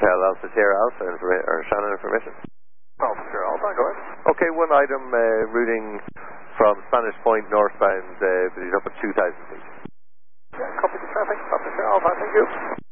Hotel Alpha Sierra Alpha, or Shannon information. Alpha Sierra Alpha, go ahead. Okay, one item routing from Spanish Point northbound, but he's up at 2,000 feet. Yeah, copy the traffic, Alpha Sierra Alpha, thank you.